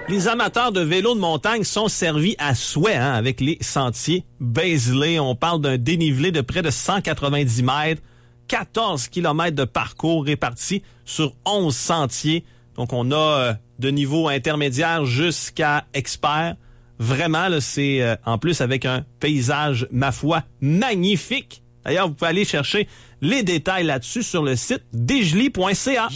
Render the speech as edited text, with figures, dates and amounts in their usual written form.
Les amateurs de vélo de montagne sont servis à souhait avec les sentiers Bazeley. On parle d'un dénivelé de près de 190 mètres, 14 km de parcours répartis sur 11 sentiers. Donc, on a de niveau intermédiaire jusqu'à expert. Vraiment, là, c'est en plus avec un paysage, ma foi, magnifique. D'ailleurs, vous pouvez aller chercher les détails là-dessus sur le site dejli.ca.